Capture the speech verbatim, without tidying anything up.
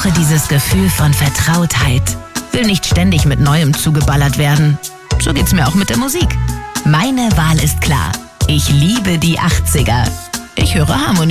brauche dieses Gefühl von Vertrautheit. Will nicht ständig mit Neuem zugeballert werden. So geht's mir auch mit der Musik. Meine Wahl ist klar. Ich liebe die achtziger. Ich höre Harmonie.